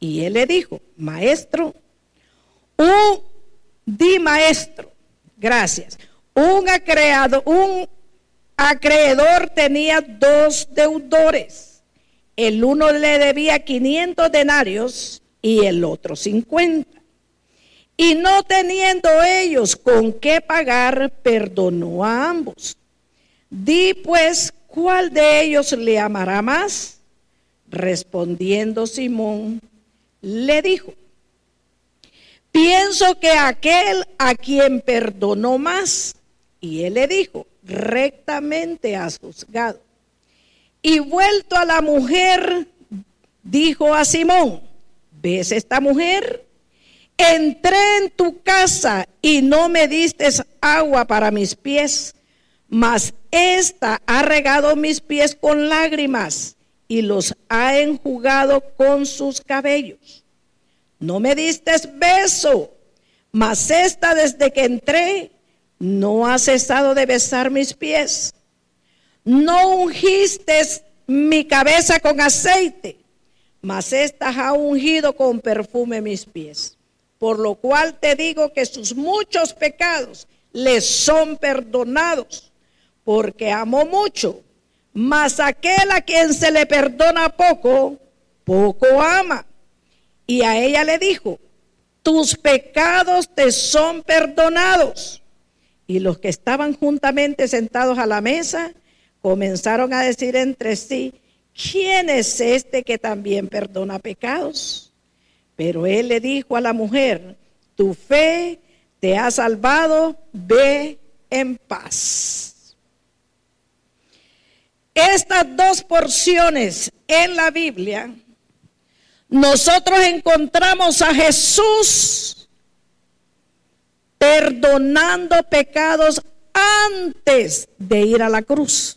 Y él le dijo, maestro, gracias. Un acreedor tenía 2 deudores. El uno le debía 500 denarios y el otro 50. Y no teniendo ellos con qué pagar, perdonó a ambos. Di pues, ¿cuál de ellos le amará más? Respondiendo Simón, le dijo, pienso que aquel a quien perdonó más. Y él le dijo, rectamente has juzgado. Y vuelto a la mujer, dijo a Simón, ¿ves esta mujer? Entré en tu casa y no me diste agua para mis pies, mas esta ha regado mis pies con lágrimas y los ha enjugado con sus cabellos. No me diste beso, mas esta desde que entré no ha cesado de besar mis pies. No ungiste mi cabeza con aceite, mas esta ha ungido con perfume mis pies. Por lo cual te digo que sus muchos pecados les son perdonados, porque amó mucho. Mas aquel a quien se le perdona poco, poco ama. Y a ella le dijo, tus pecados te son perdonados. Y los que estaban juntamente sentados a la mesa comenzaron a decir entre sí, ¿quién es este que también perdona pecados? Pero él le dijo a la mujer, tu fe te ha salvado, ve en paz. Estas 2 porciones en la Biblia, nosotros encontramos a Jesús perdonando pecados antes de ir a la cruz.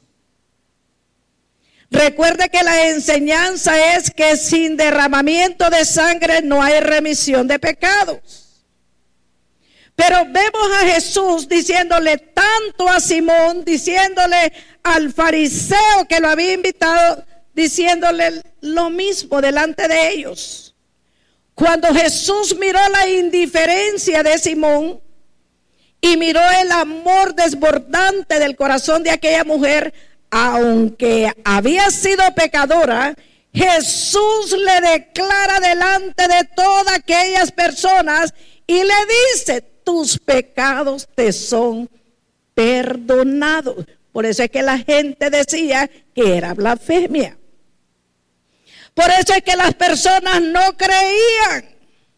Recuerde que la enseñanza es que sin derramamiento de sangre no hay remisión de pecados. Pero vemos a Jesús diciéndole tanto a Simón, diciéndole al fariseo que lo había invitado, diciéndole lo mismo delante de ellos. Cuando Jesús miró la indiferencia de Simón y miró el amor desbordante del corazón de aquella mujer, aunque había sido pecadora, Jesús le declara delante de todas aquellas personas y le dice, tus pecados te son perdonados. Por eso es que la gente decía que era blasfemia. Por eso es que las personas no creían.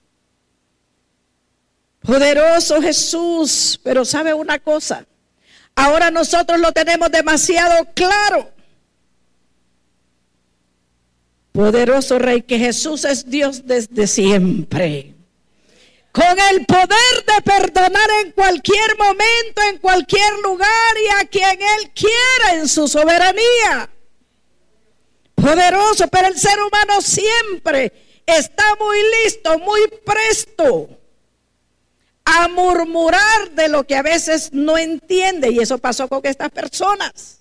Poderoso Jesús, pero ¿sabe una cosa? Ahora nosotros lo tenemos demasiado claro. Poderoso Rey, que Jesús es Dios desde siempre. Con el poder de perdonar en cualquier momento, en cualquier lugar y a quien Él quiera en su soberanía. Poderoso, pero el ser humano siempre está muy listo, muy presto a murmurar de lo que a veces no entiende. Y eso pasó con estas personas.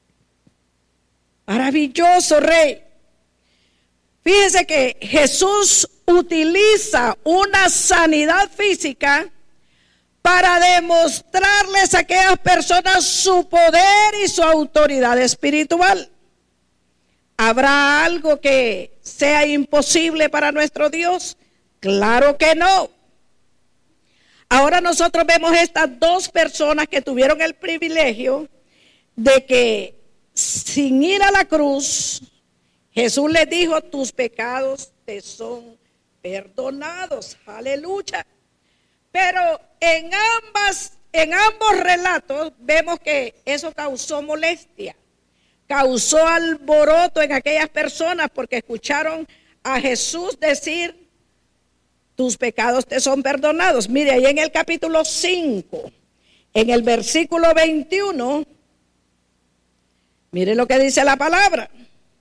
Maravilloso Rey. Fíjese que Jesús utiliza una sanidad física para demostrarles a aquellas personas su poder y su autoridad espiritual. ¿Habrá algo que sea imposible para nuestro Dios? Claro que no. Ahora nosotros vemos estas 2 personas que tuvieron el privilegio de que sin ir a la cruz, Jesús les dijo, tus pecados te son perdonados. Aleluya. Pero en ambos relatos vemos que eso causó molestia, causó alboroto en aquellas personas porque escucharon a Jesús decir, tus pecados te son perdonados. Mire, ahí en el capítulo 5, en el versículo 21, mire lo que dice la palabra.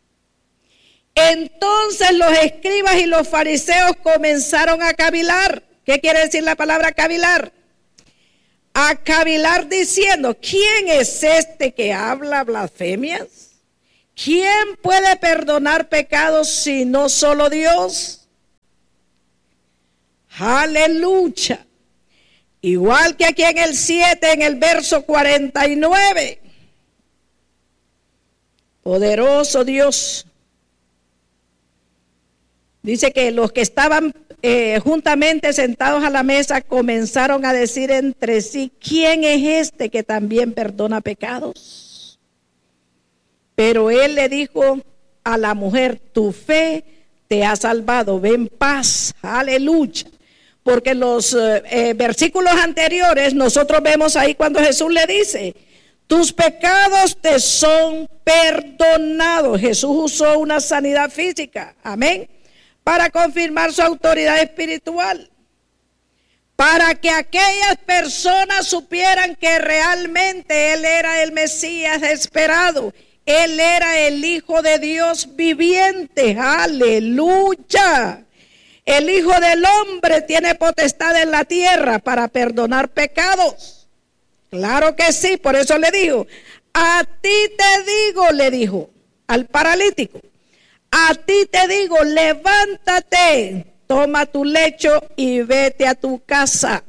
Entonces los escribas y los fariseos comenzaron a cavilar. ¿Qué quiere decir la palabra cavilar? A cavilar diciendo, ¿quién es este que habla blasfemias? ¿Quién puede perdonar pecados si no solo Dios? Aleluya. Igual que aquí en el 7, en el verso 49. Poderoso Dios. Dice que los que estaban juntamente sentados a la mesa comenzaron a decir entre sí, ¿quién es este que también perdona pecados? Pero él le dijo a la mujer, tu fe te ha salvado, ve en paz, aleluya. Porque los versículos anteriores nosotros vemos ahí cuando Jesús le dice, tus pecados te son perdonados. Jesús usó una sanidad física, amén, para confirmar su autoridad espiritual, para que aquellas personas supieran que realmente Él era el Mesías esperado, Él era el Hijo de Dios viviente, aleluya. El Hijo del Hombre tiene potestad en la tierra para perdonar pecados. Claro que sí, por eso le dijo, a ti te digo, le dijo al paralítico, a ti te digo, levántate, toma tu lecho y vete a tu casa.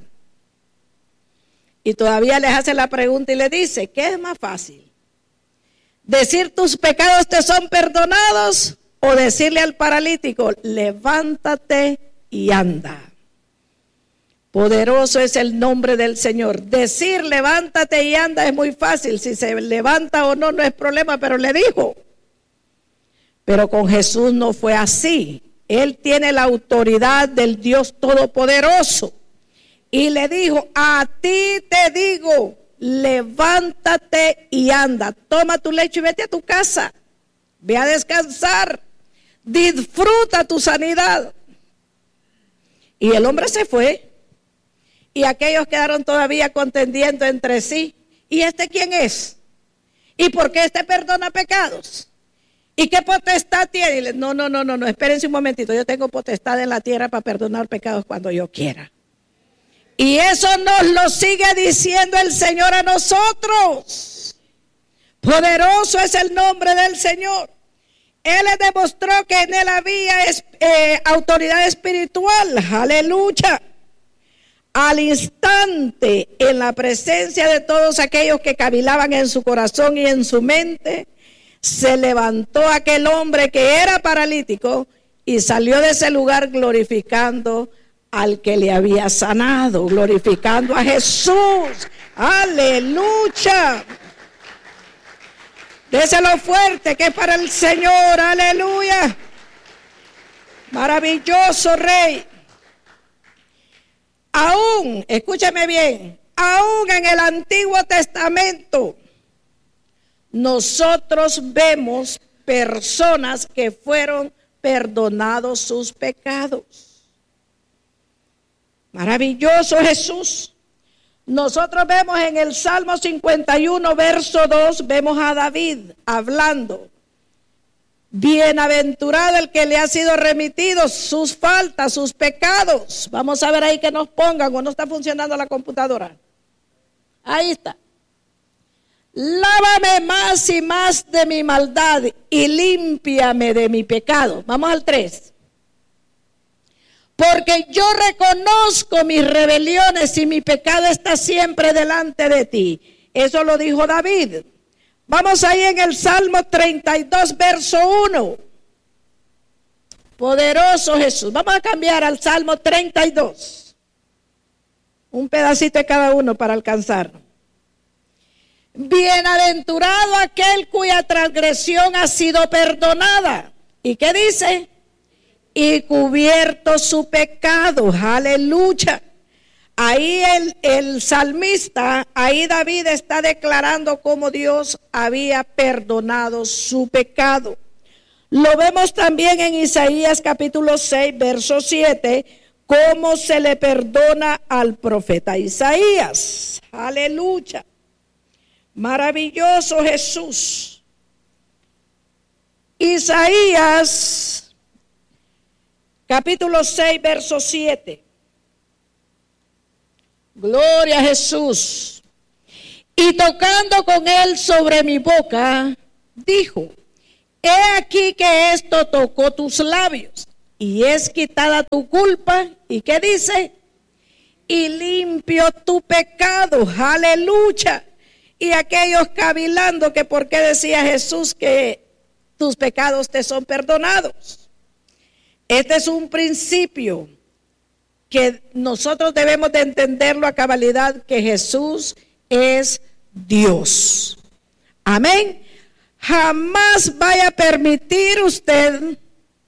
Y todavía les hace la pregunta y le dice, ¿qué es más fácil? ¿Decir tus pecados te son perdonados? O decirle al paralítico, levántate y anda. Poderoso es el nombre del Señor. Decir levántate y anda es muy fácil. Si se levanta o no, no es problema, pero le dijo. Pero con Jesús no fue así. Él tiene la autoridad del Dios Todopoderoso. Y le dijo, a ti te digo, levántate y anda. Toma tu lecho y vete a tu casa. Ve a descansar. Disfruta tu sanidad. Y el hombre se fue. Y aquellos quedaron todavía contendiendo entre sí. ¿Y este quién es? ¿Y por qué este perdona pecados? ¿Y qué potestad tiene? No, espérense un momentito. Yo tengo potestad en la tierra para perdonar pecados cuando yo quiera. Y eso nos lo sigue diciendo el Señor a nosotros. Poderoso es el nombre del Señor. Él les demostró que en él había autoridad espiritual. Aleluya. Al instante, en la presencia de todos aquellos que cavilaban en su corazón y en su mente, se levantó aquel hombre que era paralítico y salió de ese lugar glorificando al que le había sanado, glorificando a Jesús. Aleluya. Déselo fuerte que es para el Señor, aleluya. Maravilloso Rey. Aún, escúcheme bien, aún en el Antiguo Testamento, nosotros vemos personas que fueron perdonados sus pecados. Maravilloso Jesús. Nosotros vemos en el Salmo 51, verso 2, vemos a David hablando. Bienaventurado el que le ha sido remitido sus faltas, sus pecados. Vamos a ver ahí que nos pongan, o no está funcionando la computadora. Ahí está. Lávame más y más de mi maldad y límpiame de mi pecado. Vamos al 3. Porque yo reconozco mis rebeliones y mi pecado está siempre delante de ti. Eso lo dijo David. Vamos ahí en el Salmo 32, verso 1. Poderoso Jesús. Vamos a cambiar al Salmo 32. Un pedacito de cada uno para alcanzarlo. Bienaventurado aquel cuya transgresión ha sido perdonada. ¿Y qué dice? Y cubierto su pecado. Aleluya. Ahí el salmista, ahí David está declarando cómo Dios había perdonado su pecado. Lo vemos también en Isaías capítulo 6, verso 7, cómo se le perdona al profeta Isaías. Aleluya. Maravilloso Jesús. Isaías capítulo 6, verso 7. Gloria a Jesús. Y tocando con él sobre mi boca, dijo, he aquí que esto tocó tus labios. y es quitada tu culpa. ¿Y qué dice? Y limpio tu pecado. Aleluya. Y aquellos cavilando que por qué decía Jesús que tus pecados te son perdonados. Este es un principio que nosotros debemos de entenderlo a cabalidad, que Jesús es Dios. Amén. Jamás vaya a permitir usted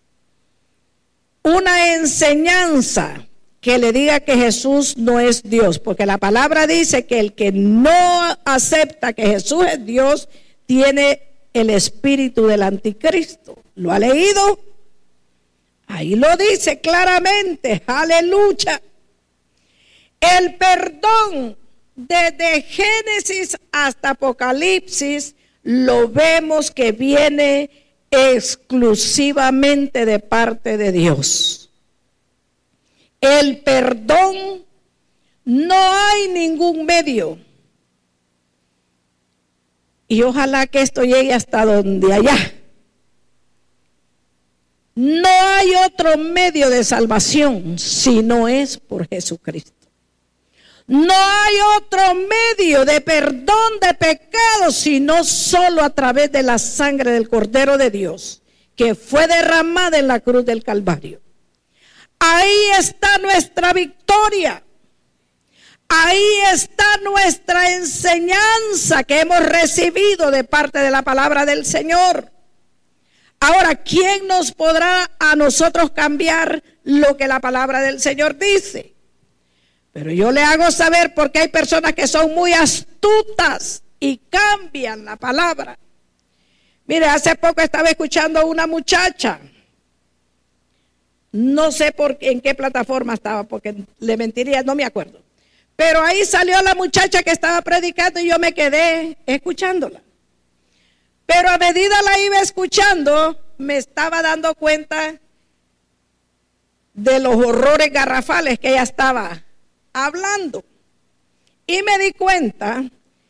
una enseñanza que le diga que Jesús no es Dios, porque la palabra dice que el que no acepta que Jesús es Dios tiene el espíritu del anticristo. ¿Lo ha leído? Ahí lo dice claramente. Aleluya. El perdón desde Génesis hasta Apocalipsis lo vemos que viene exclusivamente de parte de Dios. El perdón, no hay ningún medio. Y ojalá que esto llegue hasta donde allá. No hay otro medio de salvación si no es por Jesucristo. No hay otro medio de perdón de pecados sino solo a través de la sangre del Cordero de Dios, que fue derramada en la cruz del Calvario. Ahí está nuestra victoria. Ahí está nuestra enseñanza que hemos recibido de parte de la palabra del Señor. Ahora, ¿quién nos podrá a nosotros cambiar lo que la palabra del Señor dice? Pero yo le hago saber, porque hay personas que son muy astutas y cambian la palabra. Mire, hace poco estaba escuchando a una muchacha. No sé en qué plataforma estaba, porque le mentiría, no me acuerdo. Pero ahí salió la muchacha que estaba predicando y yo me quedé escuchándola. Pero a medida la iba escuchando, me estaba dando cuenta de los horrores garrafales que ella estaba hablando. Y me di cuenta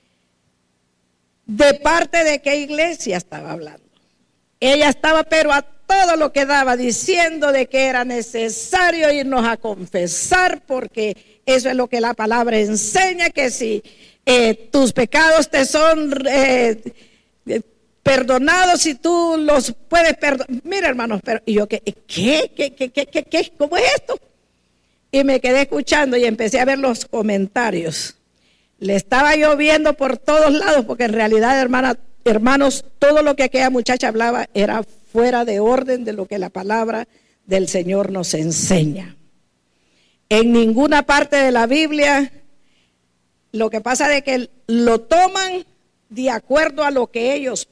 de parte de qué iglesia estaba hablando. Ella estaba pero a todo lo que daba, diciendo de que era necesario irnos a confesar, porque eso es lo que la palabra enseña, que si tus pecados te son perdonados, si tú los puedes perdonar. Mira, hermanos, pero y yo, ¿qué? ¿Cómo es esto? Y me quedé escuchando y empecé a ver los comentarios. Le estaba yo viendo por todos lados, porque en realidad, hermanos, todo lo que aquella muchacha hablaba era fuera de orden de lo que la palabra del Señor nos enseña. En ninguna parte de la Biblia, lo que pasa es que lo toman de acuerdo a lo que ellos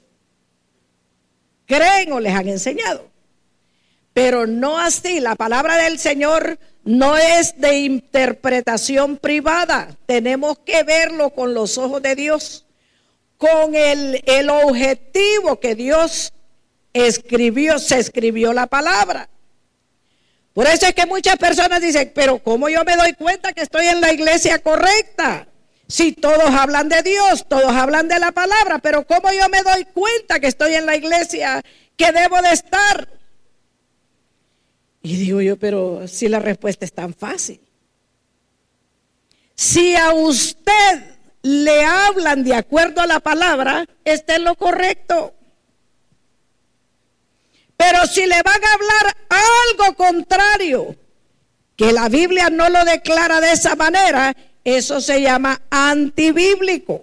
creen o les han enseñado. Pero no así, la palabra del Señor no es de interpretación privada. Tenemos que verlo con los ojos de Dios, con el objetivo que Dios se escribió la palabra. Por eso es que muchas personas dicen, pero ¿cómo yo me doy cuenta que estoy en la iglesia correcta? Si todos hablan de Dios, todos hablan de la palabra, pero ¿cómo yo me doy cuenta que estoy en la iglesia que debo de estar? Y digo yo, pero si la respuesta es tan fácil. Si a usted le hablan de acuerdo a la palabra, está en lo correcto. Pero si le van a hablar algo contrario, que la Biblia no lo declara de esa manera, eso se llama antibíblico.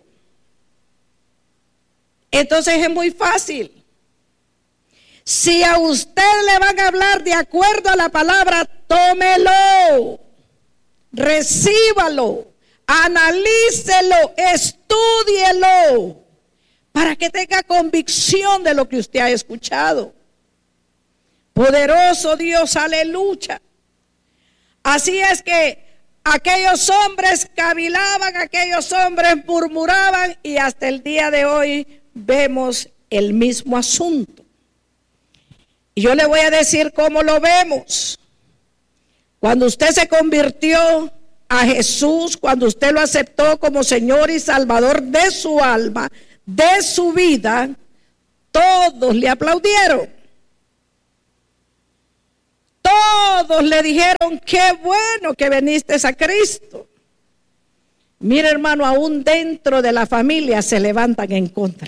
Entonces es muy fácil. Si a usted le van a hablar de acuerdo a la palabra, tómelo, recíbalo, analícelo, estúdielo, para que tenga convicción de lo que usted ha escuchado. Poderoso Dios, aleluya. Así es que aquellos hombres cavilaban, aquellos hombres murmuraban, y hasta el día de hoy vemos el mismo asunto. Y yo le voy a decir cómo lo vemos. Cuando usted se convirtió a Jesús, cuando usted lo aceptó como Señor y Salvador de su alma, de su vida, todos le aplaudieron. todos le dijeron: qué bueno que viniste a Cristo. Mira, hermano, aún dentro de la familia se levantan en contra.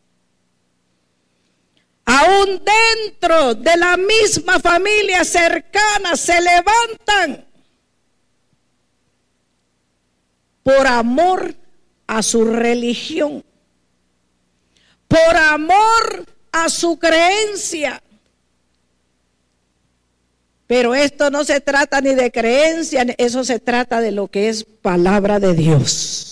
Aún dentro de la misma familia cercana se levantan por amor a su religión, por amor a su creencia. Pero esto no se trata ni de creencia, eso se trata de lo que es palabra de Dios.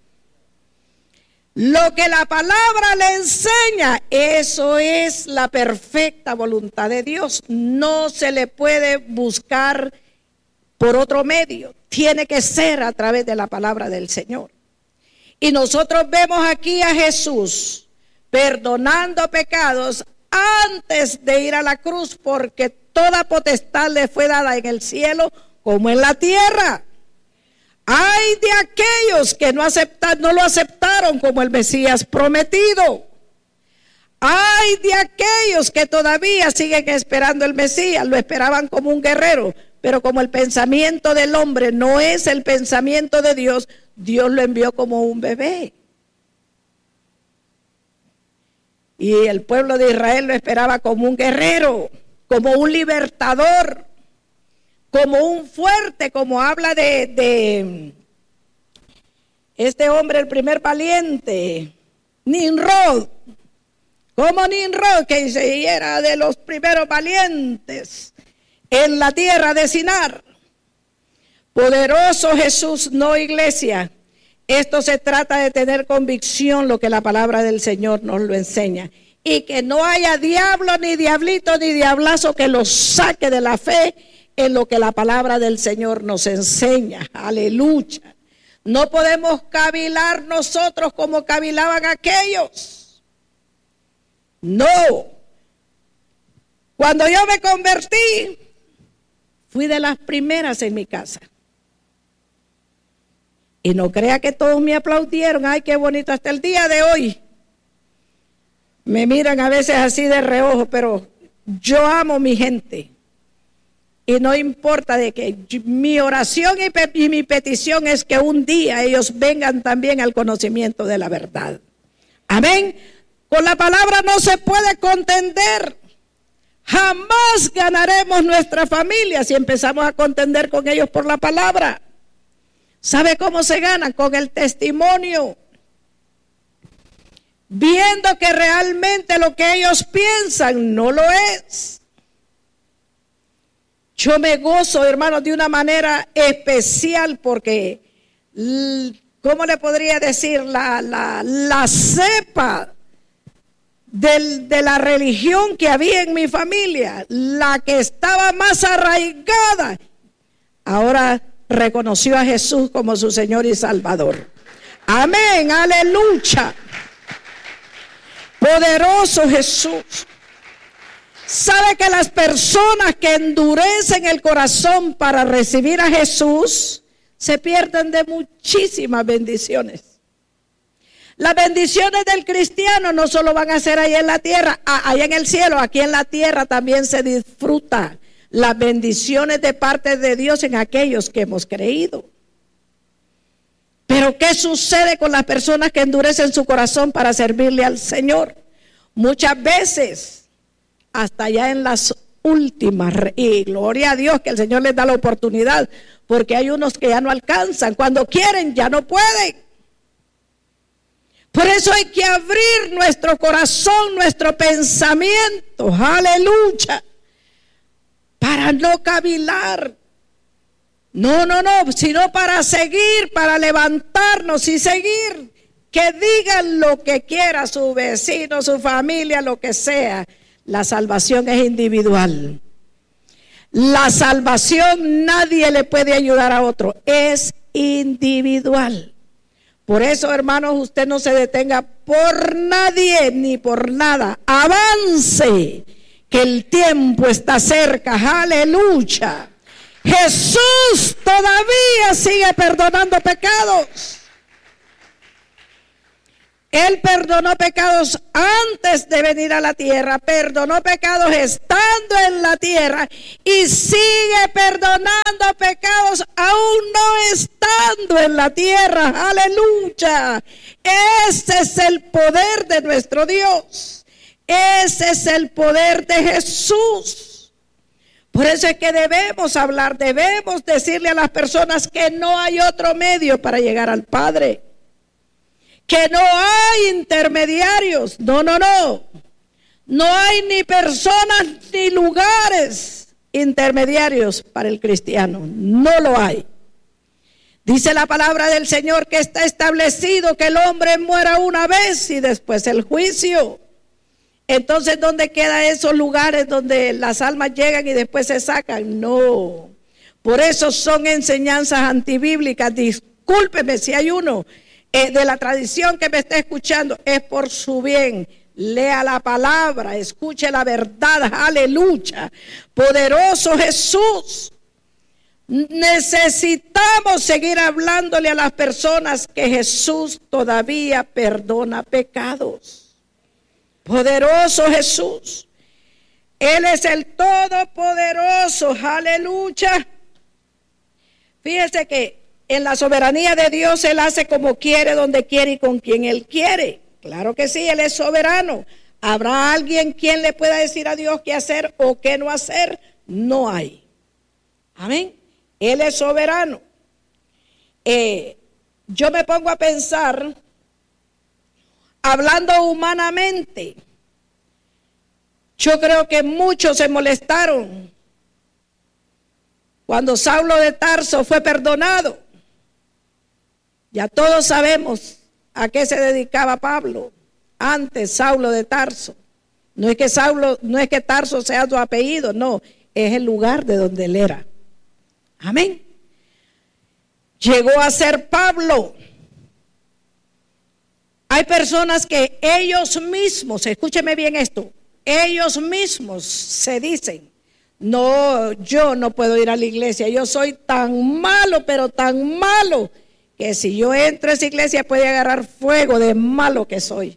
Lo que la palabra le enseña, eso es la perfecta voluntad de Dios. No se le puede buscar por otro medio. Tiene que ser a través de la palabra del Señor. Y nosotros vemos aquí a Jesús perdonando pecados antes de ir a la cruz, porque toda potestad le fue dada en el cielo como en la tierra. Ay de aquellos que no lo aceptaron como el Mesías prometido. Ay de aquellos que todavía siguen esperando el Mesías. Lo esperaban como un guerrero, pero como el pensamiento del hombre no es el pensamiento de Dios, Dios lo envió como un bebé. Y el pueblo de Israel lo esperaba como un guerrero, como un libertador, como un fuerte, como habla de este hombre, el primer valiente, Nimrod. Como Nimrod, que era de los primeros valientes en la tierra de Sinar. Poderoso Jesús, no iglesia. Esto se trata de tener convicción, lo que la palabra del Señor nos lo enseña. Y que no haya diablo, ni diablito, ni diablazo que los saque de la fe en lo que la palabra del Señor nos enseña. Aleluya. No podemos cavilar nosotros como cavilaban aquellos. No. Cuando yo me convertí, fui de las primeras en mi casa. Y no crea que todos me aplaudieron. Ay, qué bonito. Hasta el día de hoy me miran a veces así de reojo, pero yo amo mi gente. Y no importa de que mi oración y mi petición es que un día ellos vengan también al conocimiento de la verdad. Amén. Con la palabra no se puede contender. Jamás ganaremos nuestra familia si empezamos a contender con ellos por la palabra. ¿Sabe cómo se gana? Con el testimonio. Viendo que realmente lo que ellos piensan no lo es. Yo me gozo, hermanos, de una manera especial porque, ¿cómo le podría decir? La cepa de la religión que había en mi familia, la que estaba más arraigada, ahora reconoció a Jesús como su Señor y Salvador. Amén, aleluya. Poderoso Jesús. ¿Sabe que las personas que endurecen el corazón para recibir a Jesús se pierden de muchísimas bendiciones? Las bendiciones del cristiano no solo van a ser allá en la tierra, allá en el cielo, aquí en la tierra también se disfruta las bendiciones de parte de Dios en aquellos que hemos creído. Pero ¿qué sucede con las personas que endurecen su corazón para servirle al Señor? Muchas veces, hasta ya en las últimas, y gloria a Dios que el Señor les da la oportunidad, porque hay unos que ya no alcanzan, cuando quieren ya no pueden. Por eso hay que abrir nuestro corazón, nuestro pensamiento, aleluya, para no cavilar. No, sino para seguir, para levantarnos y seguir. Que digan lo que quiera su vecino, su familia, lo que sea. La salvación es individual. La salvación nadie le puede ayudar a otro, es individual. Por eso, hermanos, usted no se detenga por nadie ni por nada. Avance, que el tiempo está cerca. Aleluya. Jesús todavía sigue perdonando pecados. Él perdonó pecados antes de venir a la tierra, perdonó pecados estando en la tierra y sigue perdonando pecados aún no estando en la tierra. Aleluya. Ese es el poder de nuestro Dios. Ese es el poder de Jesús. Por eso es que debemos hablar, debemos decirle a las personas que no hay otro medio para llegar al Padre. Que no hay intermediarios, no. No hay ni personas ni lugares intermediarios para el cristiano, no lo hay. Dice la palabra del Señor que está establecido que el hombre muera una vez y después el juicio. Entonces, ¿dónde quedan esos lugares donde las almas llegan y después se sacan? No. Por eso son enseñanzas antibíblicas. Discúlpeme si hay uno de la tradición que me está escuchando, es por su bien. Lea la palabra, escuche la verdad, aleluya. Poderoso Jesús. Necesitamos seguir hablándole a las personas que Jesús todavía perdona pecados. Poderoso Jesús. Él es el Todopoderoso, aleluya. Fíjese que en la soberanía de Dios, Él hace como quiere, donde quiere y con quien Él quiere. Claro que sí, Él es soberano. ¿Habrá alguien quien le pueda decir a Dios qué hacer o qué no hacer? No hay. Amén. Él es soberano. Yo me pongo a pensar, hablando humanamente, yo creo que muchos se molestaron cuando Saulo de Tarso fue perdonado. Ya todos sabemos a qué se dedicaba Pablo antes, Saulo de Tarso. No es que Tarso sea su apellido, no, es el lugar de donde él era. Amén. Llegó a ser Pablo. Hay personas que ellos mismos, escúcheme bien esto, ellos mismos se dicen: no, yo no puedo ir a la iglesia, yo soy tan malo, pero tan malo, que si yo entro a esa iglesia puede agarrar fuego de malo que soy.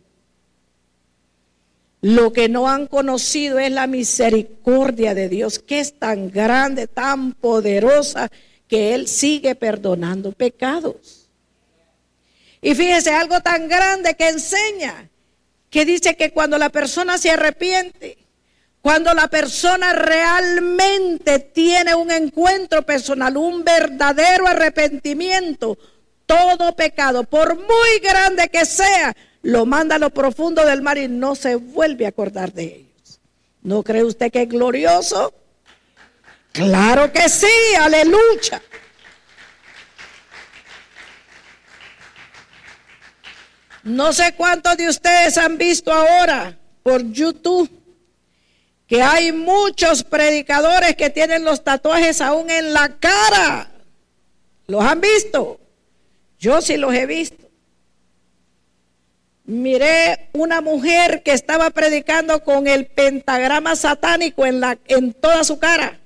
Lo que no han conocido es la misericordia de Dios, que es tan grande, tan poderosa, que Él sigue perdonando pecados. Y fíjese, algo tan grande que enseña, que dice que cuando la persona se arrepiente, cuando la persona realmente tiene un encuentro personal, un verdadero arrepentimiento, todo pecado, por muy grande que sea, lo manda a lo profundo del mar y no se vuelve a acordar de ellos. ¿No cree usted que es glorioso? Claro que sí, aleluya. No sé cuántos de ustedes han visto ahora por YouTube que hay muchos predicadores que tienen los tatuajes aún en la cara. ¿Los han visto? Yo sí los he visto. Miré una mujer que estaba predicando con el pentagrama satánico en toda su cara.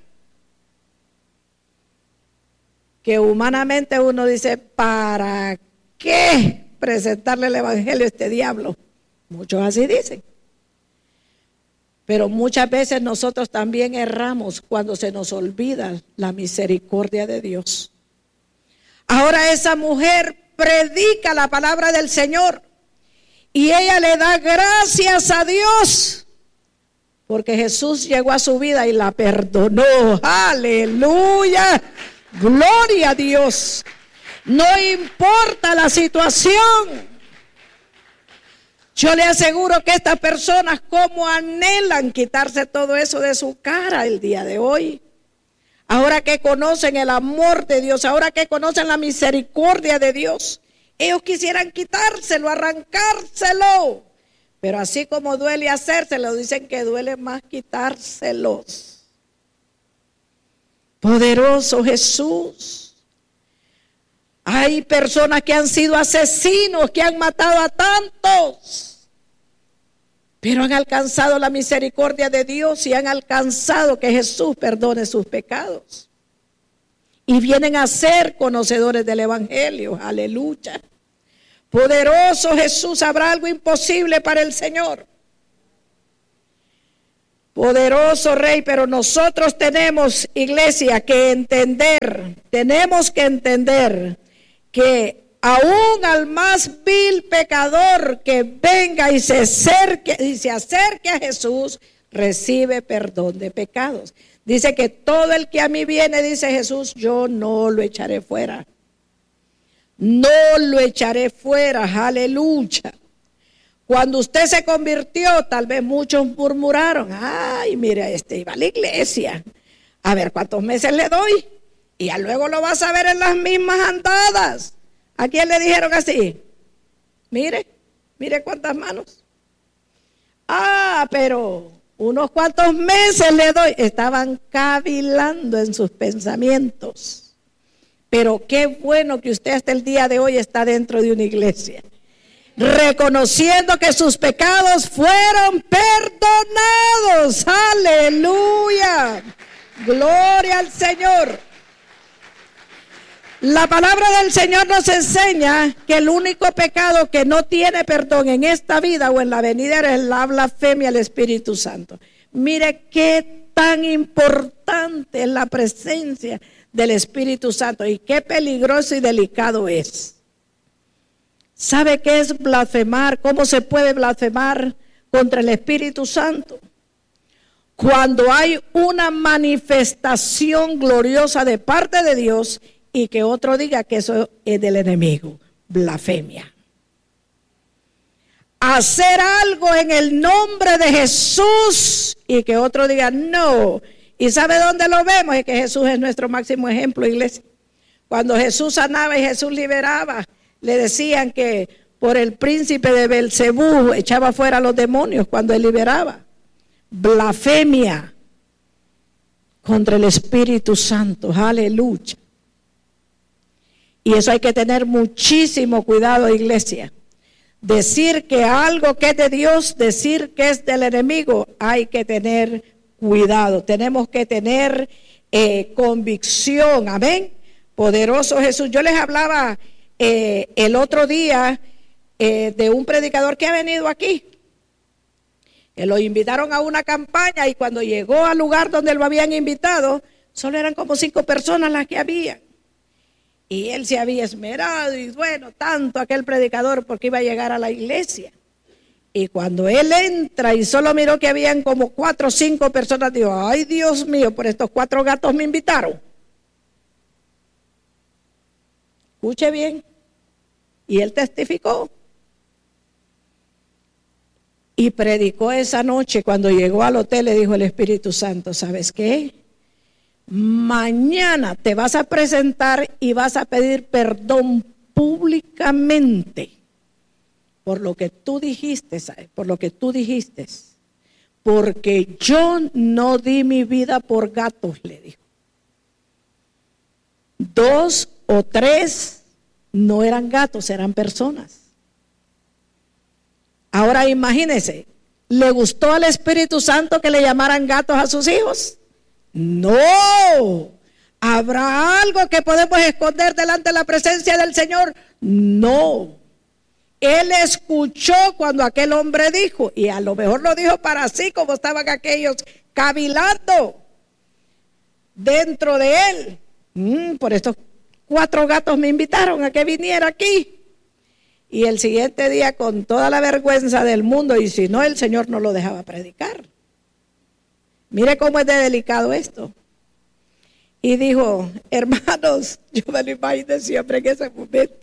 Que humanamente uno dice: ¿para qué presentarle el evangelio a este diablo? Muchos así dicen. Pero muchas veces nosotros también erramos cuando se nos olvida la misericordia de Dios. Ahora esa mujer predica la palabra del Señor y ella le da gracias a Dios porque Jesús llegó a su vida y la perdonó. Aleluya, gloria a Dios. No importa la situación. Yo le aseguro que estas personas como anhelan quitarse todo eso de su cara el día de hoy. Ahora que conocen el amor de Dios, ahora que conocen la misericordia de Dios, ellos quisieran quitárselo, arrancárselo. Pero así como duele hacérselo, dicen que duele más quitárselos. Poderoso Jesús. Hay personas que han sido asesinos, que han matado a tantos, pero han alcanzado la misericordia de Dios y han alcanzado que Jesús perdone sus pecados. Y vienen a ser conocedores del evangelio. Aleluya. Poderoso Jesús, ¿habrá algo imposible para el Señor? Poderoso Rey, pero nosotros tenemos, iglesia, que entender, que aún al más vil pecador que venga y se acerque a Jesús, recibe perdón de pecados. Dice que todo el que a mí viene, dice Jesús, yo no lo echaré fuera. No lo echaré fuera, aleluya. Cuando usted se convirtió, tal vez muchos murmuraron, ay, mira, iba a la iglesia, a ver cuántos meses le doy, y ya luego lo vas a ver en las mismas andadas. ¿A quién le dijeron así? Mire cuántas manos. Ah, pero unos cuantos meses le doy. Estaban cavilando en sus pensamientos. Pero qué bueno que usted hasta el día de hoy está dentro de una iglesia, reconociendo que sus pecados fueron perdonados. Aleluya. Gloria al Señor. La palabra del Señor nos enseña que el único pecado que no tiene perdón en esta vida o en la venidera es la blasfemia al Espíritu Santo. Mire qué tan importante es la presencia del Espíritu Santo y qué peligroso y delicado es. ¿Sabe qué es blasfemar? ¿Cómo se puede blasfemar contra el Espíritu Santo? Cuando hay una manifestación gloriosa de parte de Dios y que otro diga que eso es del enemigo, blasfemia. Hacer algo en el nombre de Jesús y que otro diga no. ¿Y sabe dónde lo vemos? Es que Jesús es nuestro máximo ejemplo, iglesia. Cuando Jesús sanaba y Jesús liberaba, le decían que por el príncipe de Belcebú echaba fuera a los demonios cuando él liberaba. Blasfemia contra el Espíritu Santo, aleluya. Y eso hay que tener muchísimo cuidado, iglesia. Decir que algo que es de Dios, decir que es del enemigo, hay que tener cuidado. Tenemos que tener convicción, amén. Poderoso Jesús. Yo les hablaba el otro día de un predicador que ha venido aquí. Lo invitaron a una campaña y cuando llegó al lugar donde lo habían invitado, solo eran como 5 personas las que había. Y él se había esmerado y bueno, tanto aquel predicador porque iba a llegar a la iglesia. Y cuando él entra y solo miró que habían como 4 o 5 personas, dijo, ay Dios mío, por estos 4 gatos me invitaron. Escuche bien. Y él testificó. Y predicó esa noche. Cuando llegó al hotel le dijo el Espíritu Santo, ¿sabes qué? Mañana te vas a presentar y vas a pedir perdón públicamente por lo que tú dijiste, ¿sabes? Por lo que tú dijiste. Porque yo no di mi vida por gatos, le dijo. 2 o 3 no eran gatos, eran personas. Ahora imagínense, ¿le gustó al Espíritu Santo que le llamaran gatos a sus hijos? No. ¿Habrá algo que podemos esconder delante de la presencia del Señor? No. Él escuchó cuando aquel hombre dijo, y a lo mejor lo dijo para sí, como estaban aquellos cavilando dentro de él. Por estos 4 gatos me invitaron a que viniera aquí. Y el siguiente día, con toda la vergüenza del mundo, y si no, el Señor no lo dejaba predicar. Mire cómo es de delicado esto. Y dijo, hermanos, yo me lo imaginé siempre en ese momento.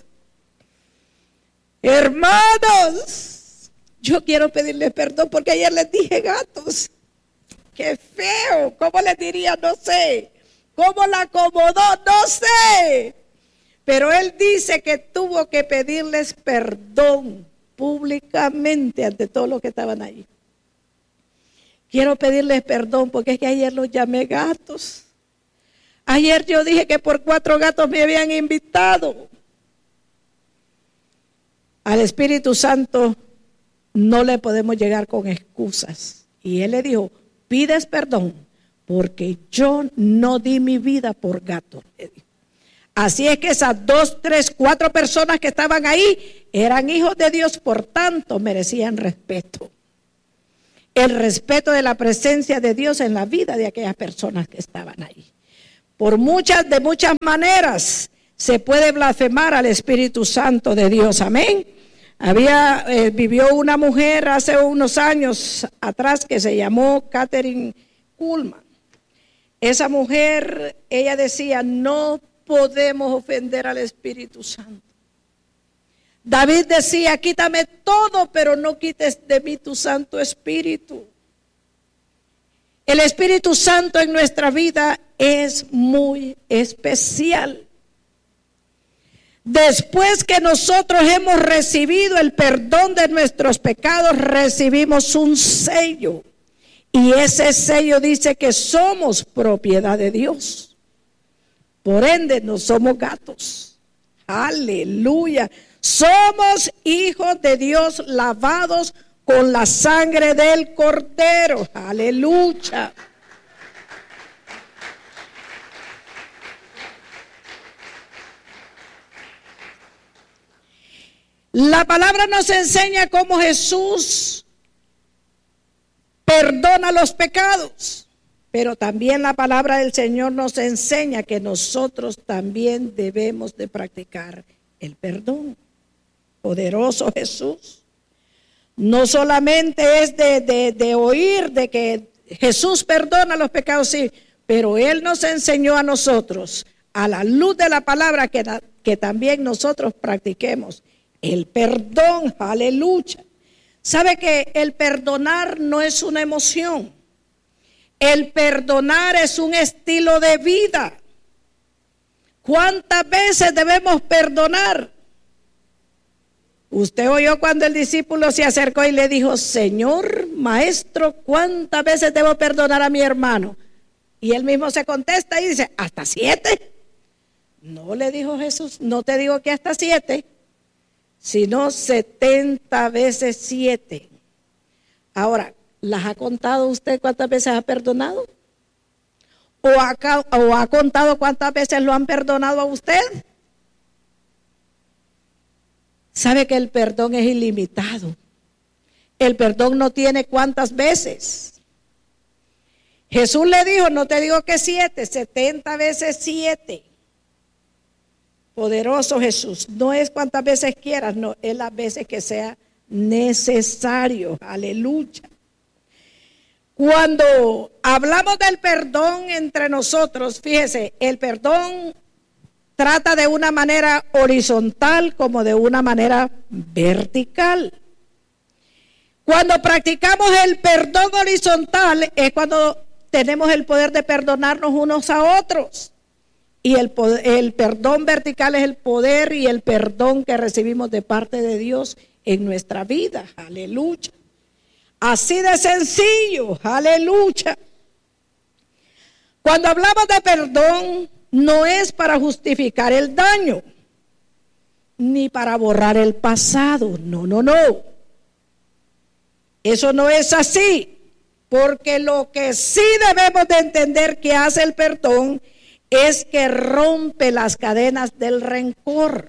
Hermanos, yo quiero pedirles perdón porque ayer les dije gatos. Qué feo, ¿cómo les diría? No sé. ¿Cómo la acomodó? No sé. Pero él dice que tuvo que pedirles perdón públicamente ante todos los que estaban ahí. Quiero pedirles perdón porque es que ayer los llamé gatos. Ayer yo dije que por 4 gatos me habían invitado. Al Espíritu Santo no le podemos llegar con excusas. Y él le dijo, pides perdón porque yo no di mi vida por gatos, le dijo. Así es que esas 2, 3, 4 personas que estaban ahí eran hijos de Dios, por tanto merecían respeto. El respeto de la presencia de Dios en la vida de aquellas personas que estaban ahí. De muchas maneras se puede blasfemar al Espíritu Santo de Dios, amén. Vivió una mujer hace unos años atrás que se llamó Catherine Kuhlman. Esa mujer, ella decía, no podemos ofender al Espíritu Santo. David decía, quítame todo, pero no quites de mí tu Santo Espíritu. El Espíritu Santo en nuestra vida es muy especial. Después que nosotros hemos recibido el perdón de nuestros pecados, recibimos un sello. Y ese sello dice que somos propiedad de Dios. Por ende, no somos gatos. Aleluya. Somos hijos de Dios lavados con la sangre del Cordero. Aleluya. La palabra nos enseña cómo Jesús perdona los pecados, pero también la palabra del Señor nos enseña que nosotros también debemos de practicar el perdón. Poderoso Jesús. No solamente es de oír de que Jesús perdona los pecados, sí, pero Él nos enseñó a nosotros, a la luz de la palabra, que también nosotros practiquemos el perdón. Aleluya. ¿Sabe que el perdonar no es una emoción? El perdonar es un estilo de vida. ¿Cuántas veces debemos perdonar? Usted oyó cuando el discípulo se acercó y le dijo, Señor, Maestro, ¿cuántas veces debo perdonar a mi hermano? Y él mismo se contesta y dice, ¿hasta 7? No, le dijo Jesús, no te digo que hasta 7, sino 70 veces 7. Ahora, ¿las ha contado usted cuántas veces ha perdonado? ¿O ha contado cuántas veces lo han perdonado a usted? Sabe que el perdón es ilimitado. El perdón no tiene cuántas veces. Jesús le dijo, no te digo que 7, 70 veces 7. Poderoso Jesús. No es cuántas veces quieras, no, es las veces que sea necesario. Aleluya. Cuando hablamos del perdón entre nosotros, fíjese, el perdón trata de una manera horizontal como de una manera vertical. Cuando practicamos el perdón horizontal es cuando tenemos el poder de perdonarnos unos a otros. Y el perdón vertical es el poder y el perdón que recibimos de parte de Dios en nuestra vida. Aleluya. Así de sencillo. Aleluya. Cuando hablamos de perdón, no es para justificar el daño, ni para borrar el pasado. No, no, no. Eso no es así. Porque lo que sí debemos de entender que hace el perdón es que rompe las cadenas del rencor.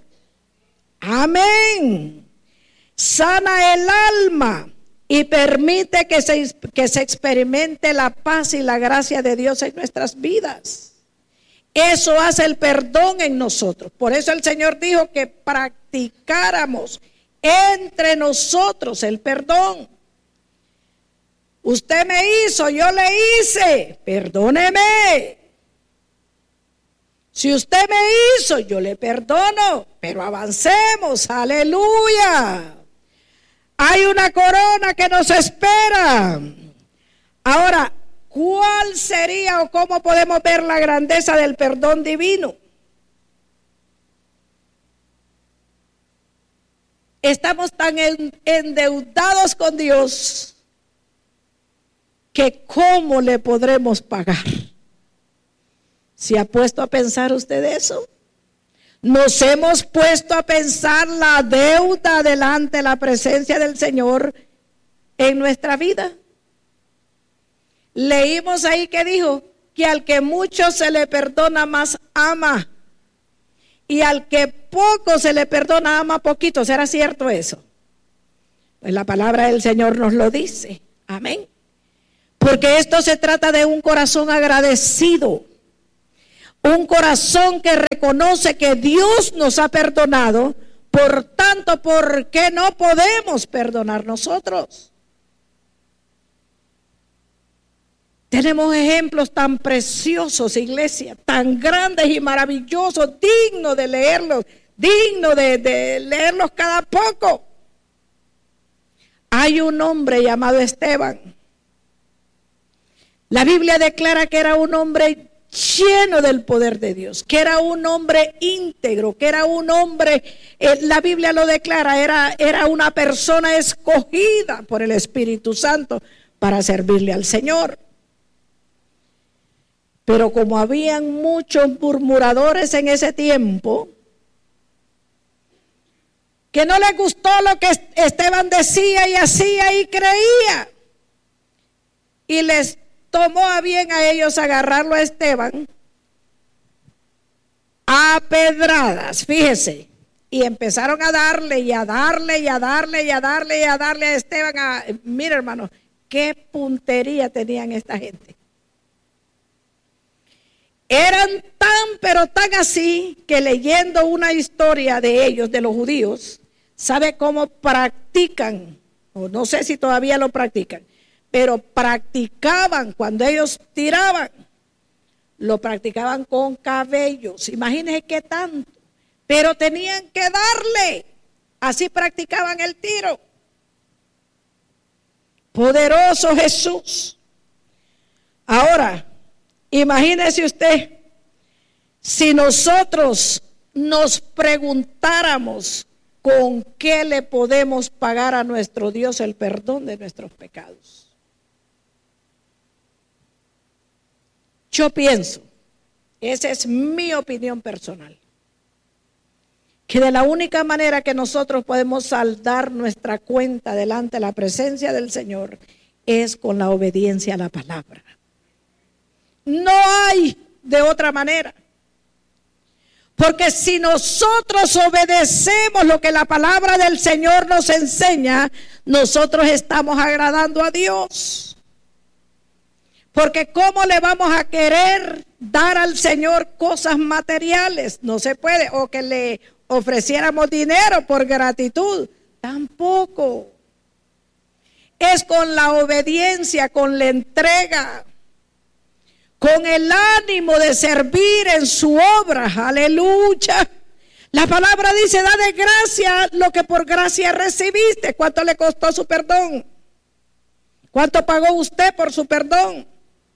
Amén. Sana el alma y permite que se experimente la paz y la gracia de Dios en nuestras vidas. Eso hace el perdón en nosotros. Por eso el Señor dijo que practicáramos entre nosotros el perdón. Usted me hizo, yo le hice, perdóneme. Si usted me hizo, yo le perdono, pero avancemos, aleluya. Hay una corona que nos espera. Ahora, ¿cuál sería o cómo podemos ver la grandeza del perdón divino? Estamos tan endeudados con Dios que ¿cómo le podremos pagar? ¿Se ha puesto a pensar usted eso? Nos hemos puesto a pensar la deuda delante de la presencia del Señor en nuestra vida. Leímos ahí que dijo que al que mucho se le perdona más ama. y al que poco se le perdona, ama poquito. ¿Será cierto eso? Pues la palabra del Señor nos lo dice. Amén. Porque esto se trata de un corazón agradecido. Un corazón que reconoce que Dios nos ha perdonado. Por tanto, ¿por qué no podemos perdonar nosotros? Tenemos ejemplos tan preciosos, iglesia, tan grandes y maravillosos, dignos de leerlos, dignos de leerlos cada poco. Hay un hombre llamado Esteban. La Biblia declara que era un hombre lleno del poder de Dios, que era un hombre íntegro, que era un hombre, la Biblia lo declara, era una persona escogida por el Espíritu Santo para servirle al Señor. Pero como habían muchos murmuradores en ese tiempo, que no les gustó lo que Esteban decía y hacía y creía, y les tomó a bien a ellos agarrarlo a Esteban a pedradas, fíjese, y empezaron a darle y a darle y a darle y a darle y a darle a Esteban. Mira, hermano, qué puntería tenían esta gente. Eran tan, pero tan así, que leyendo una historia de ellos, de los judíos, sabe cómo practican, o no sé si todavía lo practican, pero practicaban cuando ellos tiraban, lo practicaban con cabellos. Imagínense qué tanto, pero tenían que darle, así practicaban el tiro. Poderoso Jesús. Ahora, imagínese usted, si nosotros nos preguntáramos con qué le podemos pagar a nuestro Dios el perdón de nuestros pecados. Yo pienso, esa es mi opinión personal, que de la única manera que nosotros podemos saldar nuestra cuenta delante de la presencia del Señor es con la obediencia a la palabra. No hay de otra manera. Porque si nosotros obedecemos lo que la palabra del Señor nos enseña, nosotros estamos agradando a Dios. Porque ¿cómo le vamos a querer dar al Señor cosas materiales? No se puede. O que le ofreciéramos dinero por gratitud. Tampoco. Es con la obediencia, con la entrega, con el ánimo de servir en su obra. Aleluya. La palabra dice: da de gracia lo que por gracia recibiste. ¿Cuánto le costó su perdón? ¿Cuánto pagó usted por su perdón?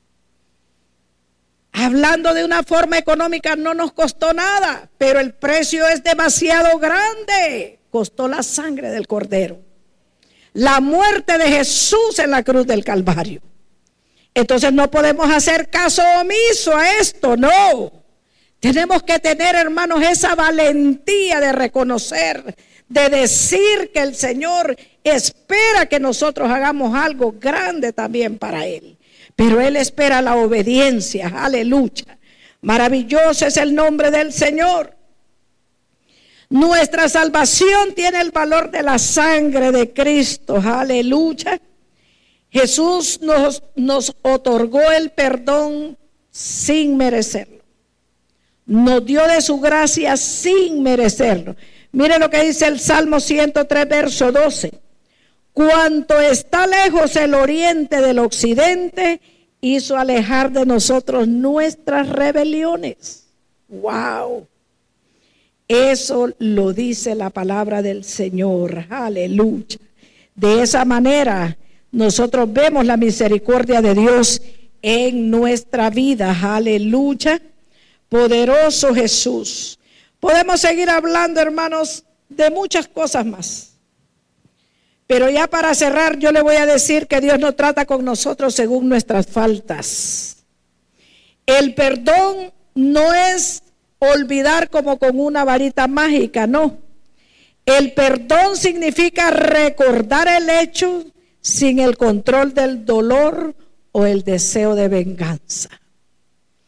Hablando de una forma económica, no nos costó nada, pero el precio es demasiado grande. Costó la sangre del Cordero, la muerte de Jesús en la cruz del Calvario. Entonces no podemos hacer caso omiso a esto, no. Tenemos que tener, hermanos, esa valentía de reconocer, de decir que el Señor espera que nosotros hagamos algo grande también para Él. Pero Él espera la obediencia, aleluya. Maravilloso es el nombre del Señor. Nuestra salvación tiene el valor de la sangre de Cristo, aleluya. Jesús nos otorgó el perdón sin merecerlo. Nos dio de su gracia sin merecerlo. Mire lo que dice el Salmo 103, verso 12. Cuanto está lejos el oriente del occidente, hizo alejar de nosotros nuestras rebeliones. ¡Wow! Eso lo dice la palabra del Señor. ¡Aleluya! De esa manera nosotros vemos la misericordia de Dios en nuestra vida. ¡Aleluya! Poderoso Jesús. Podemos seguir hablando, hermanos, de muchas cosas más. Pero ya para cerrar, yo le voy a decir que Dios no trata con nosotros según nuestras faltas. El perdón no es olvidar como con una varita mágica, no. El perdón significa recordar el hecho sin el control del dolor o el deseo de venganza.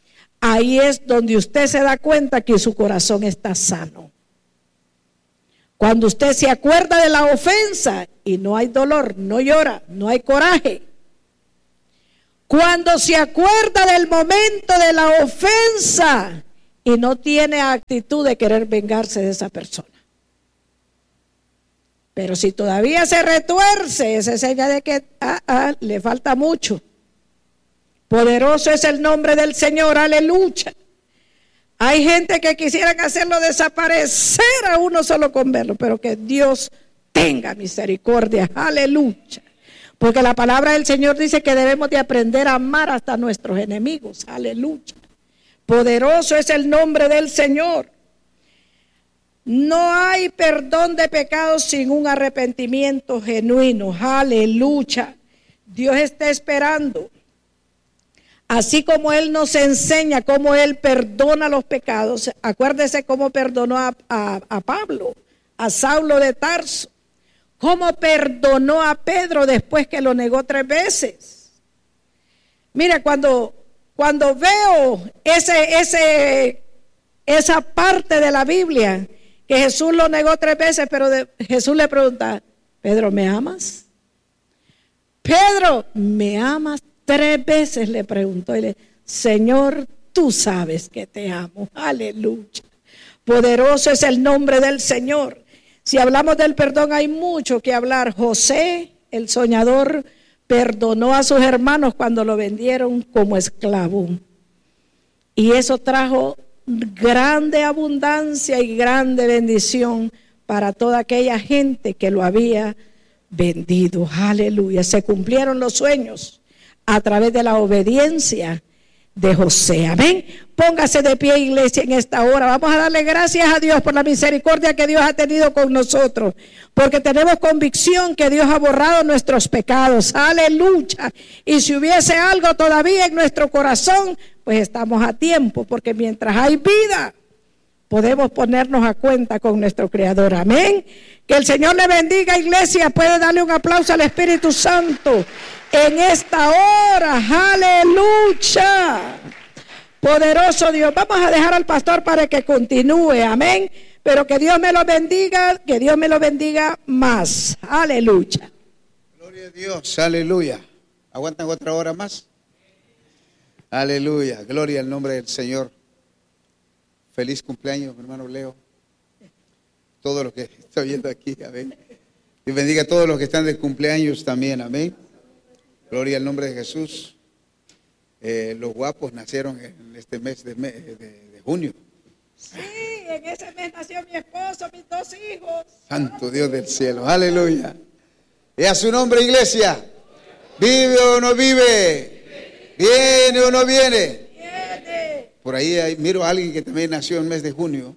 ahí es donde usted se da cuenta que su corazón está sano. Cuando usted se acuerda de la ofensa y no hay dolor, no llora, no hay coraje. Cuando se acuerda del momento de la ofensa y no tiene actitud de querer vengarse de esa persona. Pero si todavía se retuerce, esa es señal de que le falta mucho. Poderoso es el nombre del Señor, aleluya. Hay gente que quisieran hacerlo desaparecer a uno solo con verlo, pero que Dios tenga misericordia, aleluya. Porque la palabra del Señor dice que debemos de aprender a amar hasta nuestros enemigos, aleluya. Poderoso es el nombre del Señor. No hay perdón de pecados sin un arrepentimiento genuino, aleluya. Dios está esperando. Así como Él nos enseña cómo Él perdona los pecados, acuérdese cómo perdonó a Pablo, a Saulo de Tarso, cómo perdonó a Pedro después que lo negó 3 veces. Mira, cuando veo esa parte de la Biblia, que Jesús lo negó 3 veces, pero Jesús le pregunta, Pedro, ¿me amas? Pedro, ¿me amas? 3 veces le preguntó y le dijo, Señor, tú sabes que te amo, aleluya. Poderoso es el nombre del Señor. Si hablamos del perdón hay mucho que hablar. José, el soñador, perdonó a sus hermanos cuando lo vendieron como esclavo. Y eso trajo grande abundancia y grande bendición para toda aquella gente que lo había vendido. Aleluya. Se cumplieron los sueños a través de la obediencia de José. Amén. Póngase de pie, iglesia, en esta hora. Vamos a darle gracias a Dios por la misericordia que Dios ha tenido con nosotros, porque tenemos convicción que Dios ha borrado nuestros pecados. Aleluya. Y si hubiese algo todavía en nuestro corazón, pues estamos a tiempo, porque mientras hay vida, podemos ponernos a cuenta con nuestro Creador. Amén. Que el Señor le bendiga, iglesia. Puede darle un aplauso al Espíritu Santo en esta hora. Aleluya. Poderoso Dios. Vamos a dejar al pastor para que continúe. Amén. Pero que Dios me lo bendiga, que Dios me lo bendiga más. Aleluya. Gloria a Dios. Aleluya. ¿Aguantan otra hora más? Aleluya. Gloria al nombre del Señor. Feliz cumpleaños, mi hermano Leo. Todo lo que está viendo aquí, amén. Dios bendiga a todos los que están de cumpleaños también, amén. Gloria al nombre de Jesús. Los guapos nacieron en este mes de junio. Sí, en ese mes nació mi esposo, mis 2 hijos. Santo Dios del cielo, aleluya. Y a su nombre, iglesia. ¿Vive o no vive? ¿Viene o no viene? Viene. Por ahí miro a alguien que también nació en el mes de junio.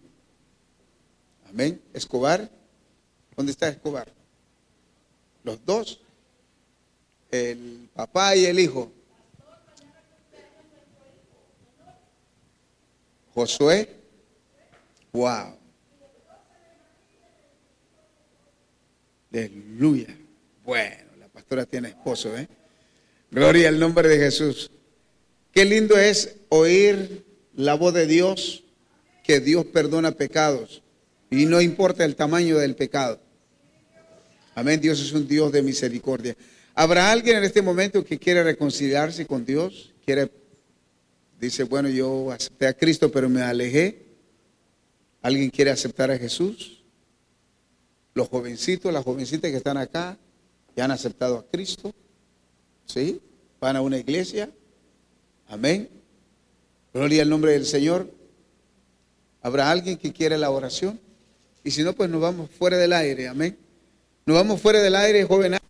Amén. Escobar. ¿Dónde está Escobar? Los dos. El papá y el hijo. Josué. Wow. Aleluya. Bueno, la pastora tiene esposo, ¿eh? Gloria al nombre de Jesús. Qué lindo es oír la voz de Dios, que Dios perdona pecados y no importa el tamaño del pecado. Amén. Dios es un Dios de misericordia. ¿Habrá alguien en este momento que quiere reconciliarse con Dios? Dice, bueno, yo acepté a Cristo, pero me alejé. ¿Alguien quiere aceptar a Jesús? Los jovencitos, las jovencitas que están acá, ya han aceptado a Cristo. ¿Sí? Van a una iglesia. Amén. Gloria al nombre del Señor. ¿Habrá alguien que quiera la oración? Y si no, pues nos vamos fuera del aire. Amén. Nos vamos fuera del aire, joven.